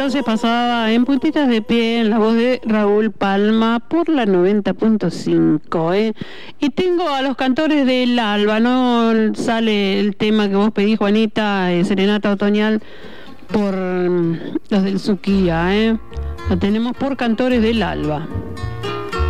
entonces pasaba en Puntitas de Pie, en la voz de Raúl Palma, por la 90.5, Y tengo a los cantores del Alba, ¿no? Sale el tema que vos pedís, Juanita, Serenata Otoñal, por los del Suquía, Lo tenemos por Cantores del Alba.